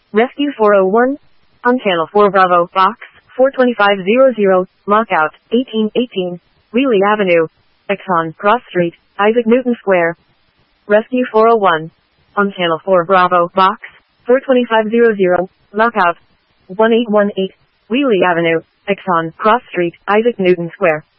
Rescue 401. On Channel 4 Bravo, Box 42500, Lockout 1818, Wheelie Avenue, Exxon Cross Street, Isaac Newton Square. Rescue 401. On Channel 4 Bravo, Box 42500, Lockout 1818, Wheelie Avenue, Exxon Cross Street, Isaac Newton Square.